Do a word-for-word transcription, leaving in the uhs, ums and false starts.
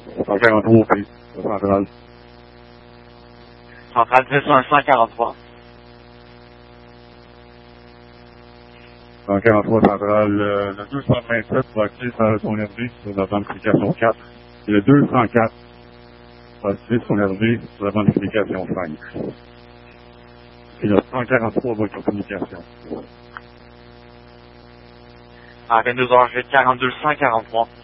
cent quarante-trois P, la centrale. Centrale dix un cent quarante-trois. cent quarante-trois centrale, euh, le deux cent vingt-sept va activer son R V sur la bonification quatre. Et le deux cent quatre va activer son R V sur la bonification cinq. Et le cent quarante-trois va être en communication. À vingt-deux heures quarante-deux, cent quarante-trois.